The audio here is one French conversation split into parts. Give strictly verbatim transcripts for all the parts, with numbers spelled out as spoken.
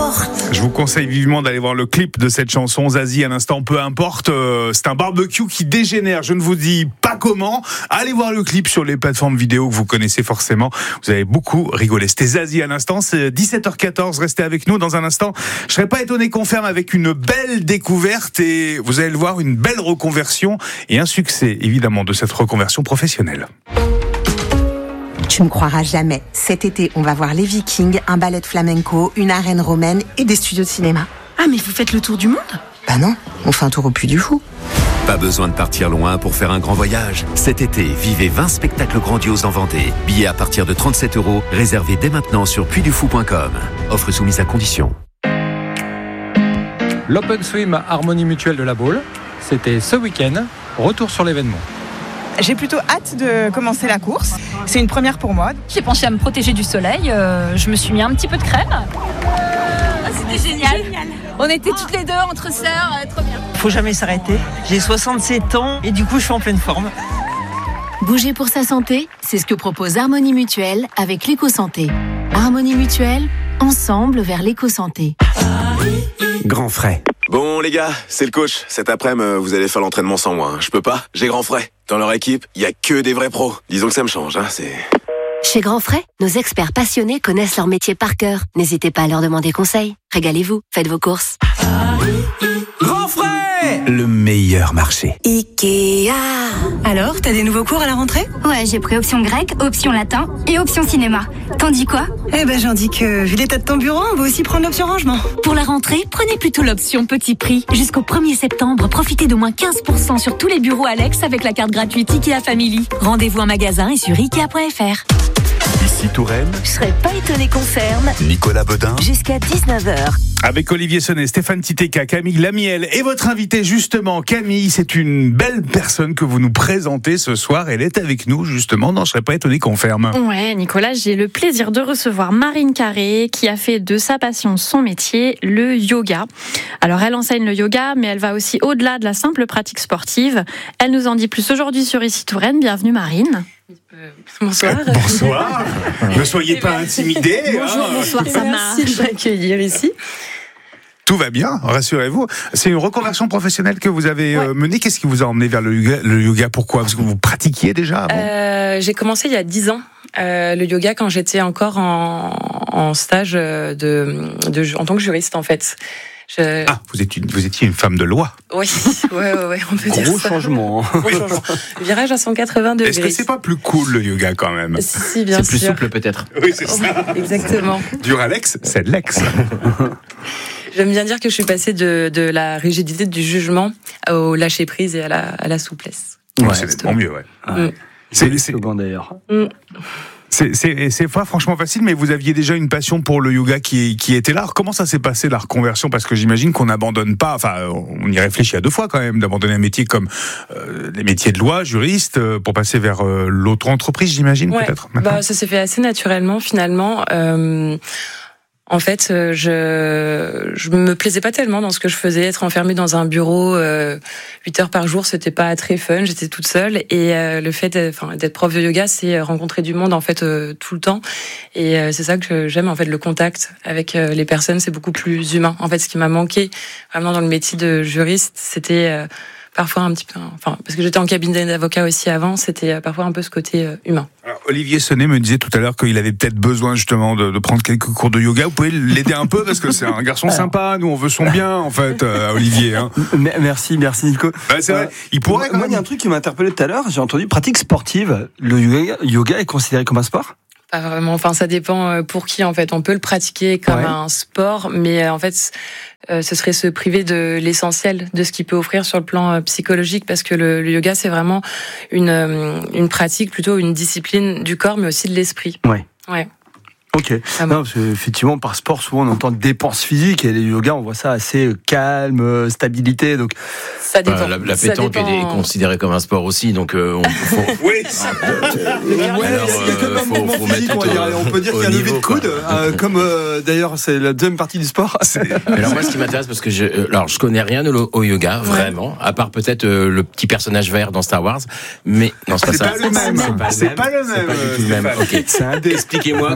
importe. Je vous conseille vivement d'aller voir le clip de cette chanson, Zazie à l'instant, peu importe. Euh, c'est un barbecue qui dégénère, je ne vous dis pas comment. Allez voir le clip sur les plateformes vidéo que vous connaissez forcément. Vous avez beaucoup rigolé. C'était Zazie à l'instant, c'est dix-sept heures quatorze. Restez avec nous dans un instant. Je serais pas étonné qu'on ferme avec une belle découverte et vous allez le voir, une belle reconversion et un succès évidemment de cette reconversion professionnelle. Tu ne croiras jamais. Cet été, on va voir les Vikings, un ballet de flamenco, une arène romaine et des studios de cinéma. Ah, mais vous faites le tour du monde ? Bah non, on fait un tour au Puy du Fou. Pas besoin de partir loin pour faire un grand voyage. Cet été, vivez vingt spectacles grandioses en Vendée. Billets à partir de trente-sept euros, réservés dès maintenant sur puy du fou point com. Offre soumise à condition. L'Open Swim Harmonie Mutuelle de la Baule, c'était ce week-end. Retour sur l'événement. J'ai plutôt hâte de commencer la course. C'est une première pour moi. J'ai pensé à me protéger du soleil. Euh, je me suis mis un petit peu de crème. Ah, c'était génial. génial. On était toutes les deux entre sœurs. Euh, trop bien. Faut jamais s'arrêter. J'ai soixante-sept ans et du coup, je suis en pleine forme. Bouger pour sa santé, c'est ce que propose Harmonie Mutuelle avec l'éco-santé. Harmonie Mutuelle, ensemble vers l'éco-santé. Grand frais. Bon les gars, c'est le coach. Cet après-midi, vous allez faire l'entraînement sans moi. Hein. Je peux pas, j'ai Grand Frais. Dans leur équipe, il y a que des vrais pros. Disons que ça me change, hein, c'est... Chez Grand Frais, nos experts passionnés connaissent leur métier par cœur. N'hésitez pas à leur demander conseil. Régalez-vous, faites vos courses. Grand Frais, le meilleur marché. Ikea. Alors, t'as des nouveaux cours à la rentrée ? Ouais, j'ai pris option grec, option latin et option cinéma. T'en dis quoi ? Eh ben, j'en dis que, vu l'état de ton bureau, on va aussi prendre l'option rangement. Pour la rentrée, prenez plutôt l'option petit prix. Jusqu'au premier septembre, profitez d'au moins quinze pour cent sur tous les bureaux Alex avec la carte gratuite Ikea Family. Rendez-vous en magasin et sur ikea point f r. Ici Touraine. Je serais pas étonné qu'on ferme. Nicolas Bedin. Jusqu'à dix-neuf heures. Avec Olivier Sonnet, Stéphane Titeka, Camille Lamiel et votre invité justement, Camille, c'est une belle personne que vous nous présentez ce soir. Elle est avec nous justement, non, je serais pas étonné qu'on ferme. Ouais, Nicolas, j'ai le plaisir de recevoir Marine Carré qui a fait de sa passion son métier, le yoga. Alors elle enseigne le yoga, mais elle va aussi au-delà de la simple pratique sportive. Elle nous en dit plus aujourd'hui sur Ici Touraine. Bienvenue Marine. Euh, bonsoir. Bonsoir. Ne soyez pas intimidés. Bonjour, hein. bonsoir, ça marche. Merci de m'accueillir ici. Tout va bien, rassurez-vous. C'est une reconversion professionnelle que vous avez ouais. menée. Qu'est-ce qui vous a emmené vers le yoga, le yoga ? Pourquoi ? Parce que vous pratiquiez déjà avant ? euh, J'ai commencé il y a dix ans euh, le yoga quand j'étais encore en, en stage de, de, en tant que juriste en fait. Je... Ah, vous étiez, vous étiez une femme de loi. Oui, ouais, ouais, ouais, on peut Gros dire ça. Changement. Gros changement. Virage à cent quatre-vingts degrés. Est-ce que c'est pas plus cool le yoga quand même ? Si, si, bien c'est sûr. plus souple peut-être. Oui, c'est ça. Exactement. Dur à l'ex, c'est de l'ex. J'aime bien dire que je suis passée de, de la rigidité du jugement au lâcher prise et à la, à la souplesse. Ouais, c'est nettement mieux, ouais. ouais. Mm. C'est le slogan d'ailleurs. Mm. C'est, c'est, c'est pas franchement facile, mais vous aviez déjà une passion pour le yoga qui, qui était là. Alors, comment ça s'est passé la reconversion ? Parce que j'imagine qu'on n'abandonne pas, enfin, on y réfléchit à deux fois quand même, d'abandonner un métier comme euh, les métiers de loi, juriste, euh, pour passer vers euh, l'auto-entreprise, j'imagine, ouais. peut-être. Bah, ça s'est fait assez naturellement, finalement. Euh, En fait, je je me plaisais pas tellement dans ce que je faisais. Être enfermée dans un bureau euh, huit heures par jour, c'était pas très fun. J'étais toute seule et euh, le fait d'être, enfin, d'être prof de yoga, c'est rencontrer du monde en fait euh, tout le temps. Et euh, c'est ça que j'aime en fait, le contact avec euh, les personnes. C'est beaucoup plus humain. En fait, ce qui m'a manqué vraiment dans le métier de juriste, c'était euh, parfois un petit peu, enfin, parce que j'étais en cabinet d'avocat aussi avant, c'était parfois un peu ce côté euh, humain. Alors, Olivier Sonnet me disait tout à l'heure qu'il avait peut-être besoin justement de, de prendre quelques cours de yoga. Vous pouvez l'aider un peu parce que c'est un garçon sympa. Nous, on veut son bien en fait, euh, Olivier. Hein. Merci, merci Nico. Bah, c'est vrai. Il pourrait. Moi, il y a un truc qui m'a interpellé tout à l'heure. J'ai entendu pratique sportive. Le yoga, yoga est considéré comme un sport ? Pas vraiment. Enfin, ça dépend pour qui en fait. On peut le pratiquer comme ouais. un sport, mais en fait, euh, ce serait se priver de l'essentiel de ce qu'il peut offrir sur le plan euh, psychologique, parce que le, le yoga, c'est vraiment une euh, une pratique, plutôt une discipline du corps, mais aussi de l'esprit. Ouais. Ouais. Ok. Ah bon. Non, parce que, effectivement, par sport, souvent on entend dépense physique, et le yoga, on voit ça assez calme, stabilité. Donc, ça dépend. Bah, la, la pétanque dépend... est considérée comme un sport aussi, donc euh, on faut. Oui. On peut dire qu'il y a levé de coude, euh, comme euh, d'ailleurs c'est la deuxième partie du sport. Alors moi, ce qui m'intéresse, parce que je, alors je connais rien au, au yoga, ouais. vraiment, à part peut-être euh, le petit personnage vert dans Star Wars, mais non, c'est pas c'est ça. Pas le même. C'est pas, c'est pas le même. C'est pas du tout le même. Ok. Expliquez-moi comme si j'avais trois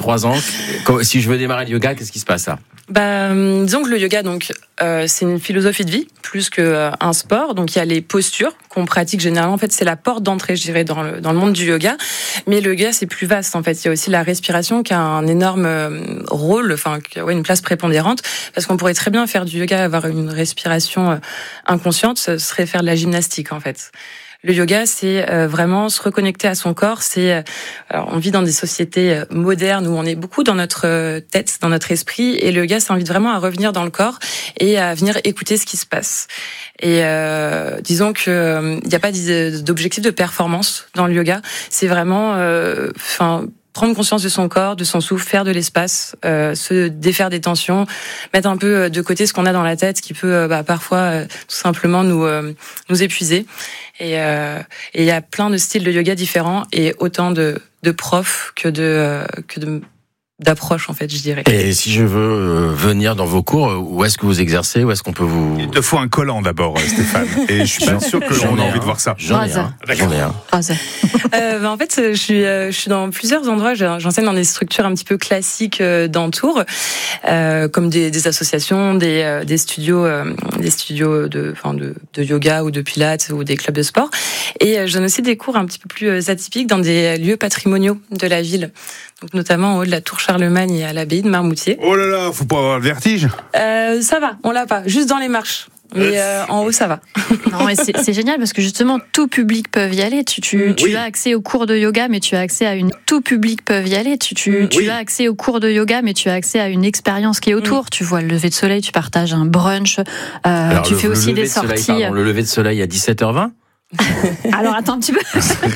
trois ans. Si je veux démarrer le yoga, qu'est-ce qui se passe là ? Bah, disons que le yoga, donc, euh, c'est une philosophie de vie plus que euh, un sport. Donc, il y a les postures qu'on pratique généralement. En fait, c'est la porte d'entrée, je dirais, dans le dans le monde du yoga. Mais le yoga, c'est plus vaste. En fait, il y a aussi la respiration qui a un énorme euh, rôle, enfin, qui a ouais, une place prépondérante, parce qu'on pourrait très bien faire du yoga, avoir une respiration euh, inconsciente, ce serait faire de la gymnastique, en fait. Le yoga, c'est vraiment se reconnecter à son corps. C'est, alors, on vit dans des sociétés modernes où on est beaucoup dans notre tête, dans notre esprit, et le yoga, ça invite vraiment à revenir dans le corps et à venir écouter ce qui se passe. Et euh, disons que il euh, n'y a pas d'objectif de performance dans le yoga. C'est vraiment, enfin. Euh, prendre conscience de son corps, de son souffle, faire de l'espace, euh, se défaire des tensions, mettre un peu de côté ce qu'on a dans la tête qui peut euh, bah, parfois euh, tout simplement nous euh, nous épuiser. Et il euh, et y a plein de styles de yoga différents et autant de de profs que de euh, que de d'approche en fait, je dirais. Et si je veux euh, venir dans vos cours, où est-ce que vous exercez, où est-ce qu'on peut vous... Il te faut un collant d'abord, Stéphane. Et je suis pas sûr que l'on a envie de voir ça. J'en ai un. J'en ai un. euh, bah, en fait, je suis, je suis dans plusieurs endroits. J'enseigne dans des structures un petit peu classiques d'Entour, euh, comme des, des associations, des, des studios, euh, des studios de, enfin de, de yoga ou de pilates ou des clubs de sport. Et je donne aussi des cours un petit peu plus atypiques dans des lieux patrimoniaux de la ville. Donc notamment en haut de la Tour Charlemagne et à l'abbaye de Marmoutier. Oh là là, faut pas avoir le vertige. Euh, ça va, on l'a pas, juste dans les marches. Mais euh, en haut, ça va. Non, mais c'est, c'est génial parce que justement, tout public peut y aller. Tu, tu, tu oui. as accès aux cours de yoga, mais tu as accès à une. Tout public peut y aller. Tu, tu, tu oui. as accès aux cours de yoga, mais tu as accès à une expérience qui est autour. Mm. Tu vois le lever de soleil, tu partages un brunch. Euh, Alors, tu le, fais aussi des sorties. Soleil, pardon, le lever de soleil à dix-sept heures vingt. Alors attends un petit peu.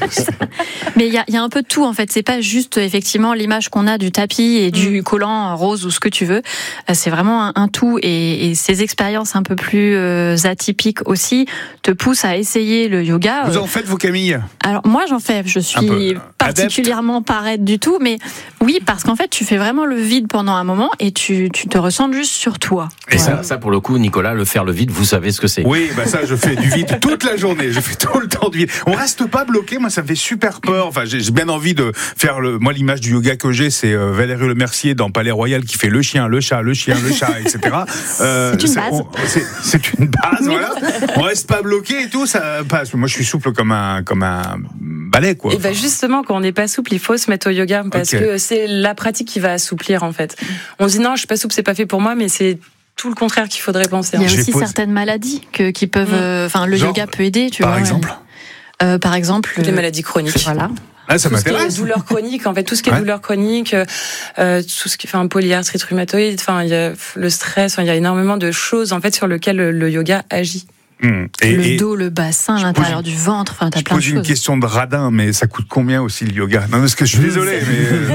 Mais il y a, y a un peu de tout en fait. C'est pas juste effectivement l'image qu'on a du tapis et du collant rose ou ce que tu veux. C'est vraiment un, un tout et, et ces expériences un peu plus euh, atypiques aussi te poussent à essayer le yoga. Vous en faites vous, Camille ? Alors moi j'en fais. Je suis particulièrement pas raide du tout, mais oui parce qu'en fait tu fais vraiment le vide pendant un moment et tu, tu te ressens juste sur toi. Et ouais. ça, ça pour le coup, Nicolas, le faire le vide, vous savez ce que c'est. Oui, bah ça je fais du vide toute la journée. Je fais tout le temps du vide. On reste pas bloqué. Moi, ça me fait super peur. Enfin, j'ai, j'ai bien envie de faire le. Moi, l'image du yoga que j'ai, c'est euh, Valérie Lemercier dans Palais Royal qui fait le chien, le chat, le chien, le chat, et cetera. Euh, c'est une base. On, c'est, c'est une base, voilà. On reste pas bloqué et tout. Ça passe. Moi, je suis souple comme un comme un balai, quoi. Et ben justement, quand on n'est pas souple, il faut se mettre au yoga parce okay. que c'est la pratique qui va assouplir en fait. On se dit non, je suis pas souple, c'est pas fait pour moi, mais c'est tout le contraire qu'il faudrait penser. Il y a aussi posé... certaines maladies que, qui peuvent, enfin, mmh. le Genre, yoga peut aider, tu par vois. Exemple. Euh, par exemple. Les maladies chroniques. Voilà. Ah, ça tout m'intéresse. Ce qui est douleur chronique, en fait, tout ce qui est ouais. douleur chronique, euh, tout ce qui fait un polyarthrite rhumatoïde, enfin, il y a le stress, il y a énormément de choses, en fait, sur lesquelles le, le yoga agit. Mmh. Et, le et dos, le bassin, l'intérieur une, du ventre, enfin, t'as plein de choses. Je pose une question de radin, mais ça coûte combien aussi le yoga ? Non, parce que je suis désolé, mais.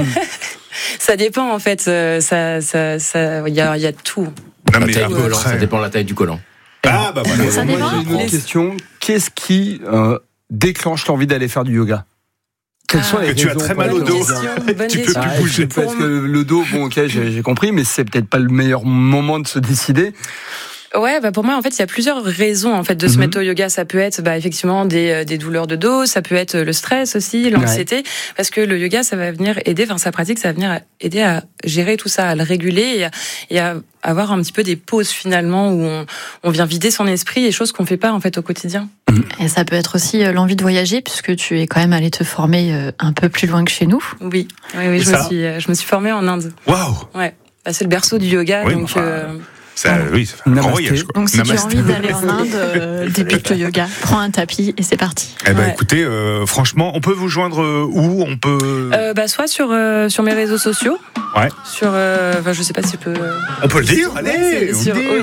Ça dépend, en fait. Ça, ça, ça, il y a, il y a tout. Non, mais taille collant, ça dépend de la taille du collant. Ah, bah voilà. Ça Moi, j'ai une autre question. Qu'est-ce qui euh, déclenche l'envie d'aller faire du yoga ? Quelles sont les que tu as très mal au dos. Tu peux plus bouger. Parce que le dos, bon, ok, j'ai, j'ai compris, mais c'est peut-être pas le meilleur moment de se décider. Ouais, bah pour moi en fait il y a plusieurs raisons en fait de mm-hmm. se mettre au yoga. Ça peut être bah effectivement des des douleurs de dos, ça peut être le stress aussi, l'anxiété, ouais. parce que le yoga ça va venir aider, enfin sa pratique ça va venir aider à gérer tout ça, à le réguler et à, et à avoir un petit peu des pauses finalement où on, on vient vider son esprit et choses qu'on fait pas en fait au quotidien. Et ça peut être aussi l'envie de voyager puisque tu es quand même allé te former un peu plus loin que chez nous. Oui, oui, oui, je me suis je me suis formée en Inde. Waouh. Ouais, bah, c'est le berceau du yoga oui, donc. Enfin... Euh... Ça, oui, ça fait un grand voyage, quoi. Donc si Namasté. Tu as envie d'aller en Inde, euh, débute le yoga, prends un tapis et c'est parti. Eh ben, ouais. écoutez, euh, franchement, on peut vous joindre où on peut euh, bah, soit sur, euh, sur mes réseaux sociaux. Ouais. Sur, euh, enfin, je sais pas si je peux... On peut le dire, allez, sur,